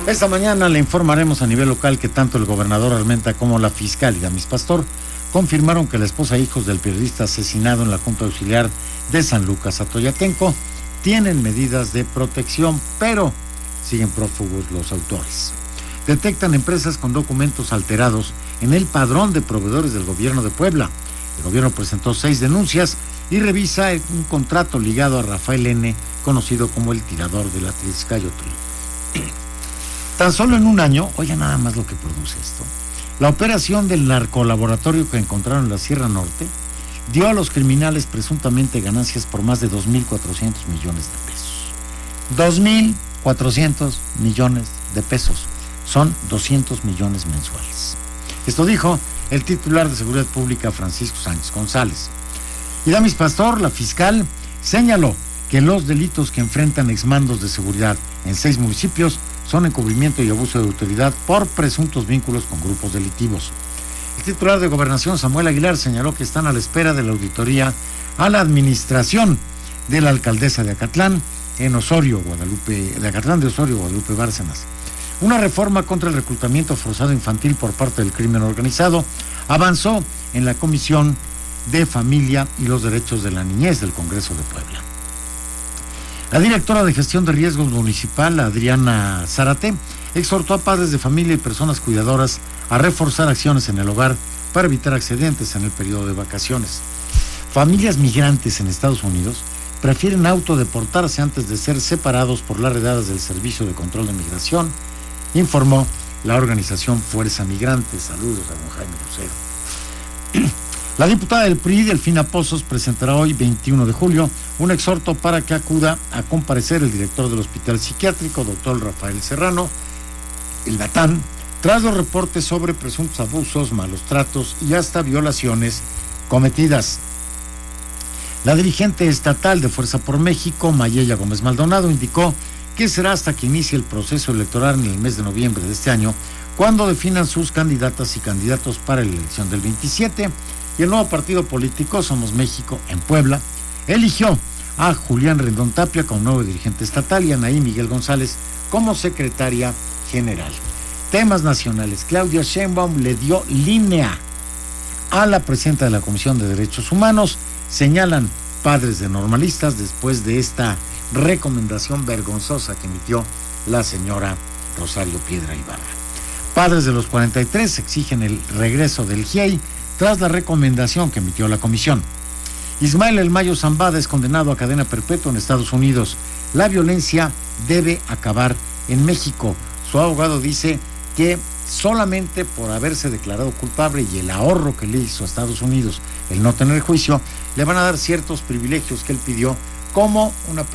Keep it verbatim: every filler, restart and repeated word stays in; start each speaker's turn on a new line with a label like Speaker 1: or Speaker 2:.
Speaker 1: Esta mañana le informaremos a nivel local que tanto el gobernador Armenta como la fiscal Idamis Pastor confirmaron que la esposa e hijos del periodista asesinado en la Junta Auxiliar de San Lucas Atoyatenco tienen medidas de protección, pero siguen prófugos los autores. Detectan empresas con documentos alterados en el padrón de proveedores del gobierno de Puebla. El gobierno presentó seis denuncias y revisa un contrato ligado a Rafael N., conocido como el tirador de la Tliscayotl. Tan solo en un año, oiga nada más lo que produce esto, la operación del narcolaboratorio que encontraron en la Sierra Norte dio a los criminales presuntamente ganancias por más de dos mil cuatrocientos millones de pesos. dos mil cuatrocientos millones de pesos. Son doscientos millones mensuales. Esto dijo el titular de Seguridad Pública, Francisco Sánchez González. Idamis Pastor, la fiscal, señaló que los delitos que enfrentan exmandos de seguridad en seis municipios son encubrimiento y abuso de autoridad por presuntos vínculos con grupos delictivos. El titular de Gobernación, Samuel Aguilar, señaló que están a la espera de la auditoría a la administración de la alcaldesa de Acatlán, en Osorio, Guadalupe, de Acatlán de Osorio, Guadalupe Bárcenas. Una reforma contra el reclutamiento forzado infantil por parte del crimen organizado avanzó en la Comisión de Familia y los Derechos de la Niñez del Congreso de Puebla. La directora de Gestión de Riesgos Municipal, Adriana Zárate, exhortó a padres de familia y personas cuidadoras a reforzar acciones en el hogar para evitar accidentes en el periodo de vacaciones. Familias migrantes en Estados Unidos prefieren autodeportarse antes de ser separados por las redadas del Servicio de Control de Migración, informó la organización Fuerza Migrante. Saludos a don Jaime Lucero. La diputada del P R I, Delfina Pozos, presentará hoy, veintiuno de julio, un exhorto para que acuda a comparecer el director del Hospital Psiquiátrico, doctor Rafael Serrano, el Batán, tras los reportes sobre presuntos abusos, malos tratos y hasta violaciones cometidas. La dirigente estatal de Fuerza por México, Mayella Gómez Maldonado, indicó que será hasta que inicie el proceso electoral en el mes de noviembre de este año, cuando definan sus candidatas y candidatos para la elección del veintisiete, y el nuevo partido político Somos México en Puebla eligió a Julián Rendón Tapia como nuevo dirigente estatal y a Anaí Miguel González como secretaria general. Temas nacionales. Claudia Sheinbaum le dio línea a la presidenta de la Comisión de Derechos Humanos, señalan padres de normalistas después de esta recomendación vergonzosa que emitió la señora Rosario Piedra Ibarra. Padres de los cuarenta y tres exigen el regreso del G I E I tras la recomendación que emitió la comisión. Ismael El Mayo Zambada es condenado a cadena perpetua en Estados Unidos. La violencia debe acabar en México. Su abogado dice que solamente por haberse declarado culpable y el ahorro que le hizo a Estados Unidos el no tener juicio, le van a dar ciertos privilegios que él pidió, como una